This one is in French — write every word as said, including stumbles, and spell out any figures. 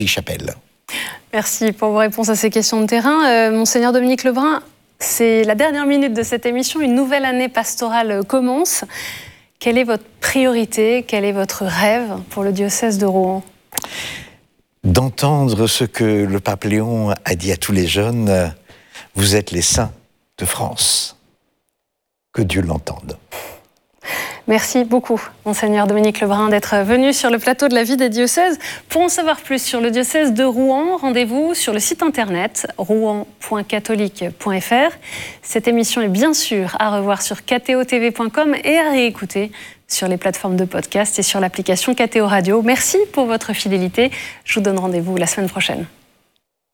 chapelle. Merci pour vos réponses à ces questions de terrain. Euh, Monseigneur Dominique Lebrun, c'est la dernière minute de cette émission. Une nouvelle année pastorale commence. Quelle est votre priorité? Quel est votre rêve pour le diocèse de Rouen? D'entendre ce que le pape Léon a dit à tous les jeunes, vous êtes les saints de France. Que Dieu l'entende. Merci beaucoup, Monseigneur Dominique Lebrun, d'être venu sur le plateau de la vie des diocèses. Pour en savoir plus sur le diocèse de Rouen, rendez-vous sur le site internet rouen point catholique point f r. Cette émission est bien sûr à revoir sur catéo t v point com et à réécouter sur les plateformes de podcast et sur l'application Catéo Radio. Merci pour votre fidélité. Je vous donne rendez-vous la semaine prochaine.